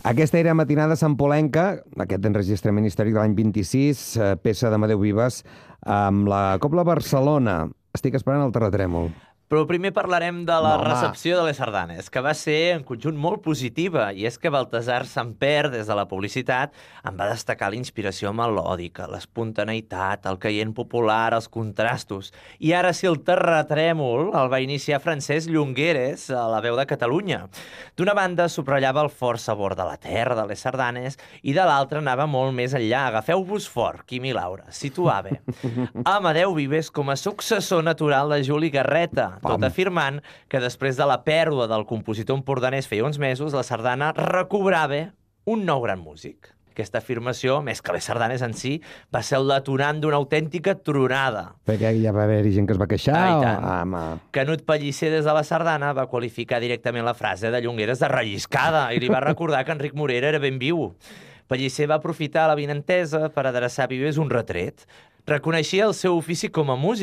Aquesta era Matinada Sant Polenca, aquest enregistrament històric de l'any 26, peça d'Amadeu Vives, amb la Cobla Barcelona. Estic esperant el terratrèmol. Però primer parlarem de la recepció de les sardanes, que va ser en conjunt molt positiva, i és que Baltasar Samper, des de la publicitat, en va destacar la inspiració melòdica, l'espontaneïtat, el caient popular, els contrastos. I ara sí, el terratrèmol el va iniciar Francesc Llongueres, a la Veu de Catalunya. D'una banda, subratllava el fort sabor de la terra, de les sardanes, i de l'altra anava molt més enllà. Agafeu-vos fort, Quim i Laura. Situava Amadeu Vives com a successor natural de Juli Garreta, tot afirmant que després de la pèrdua del compositor empordanès feia uns mesos, la sardana recobrava un nou gran músic. Aquesta afirmació, més que les sardanes en si, va ser el detonant d'una autèntica tronada. Perquè ja va haver-hi gent que es va queixar? Canut Pellicer, des de la sardana, va qualificar directament la frase de Llongueres de relliscada i li va recordar que Enric Morera era ben viu. Pellicer va aprofitar l'avinentesa per adreçar a Vives un retret. Reconeixia el seu ofici com a músic,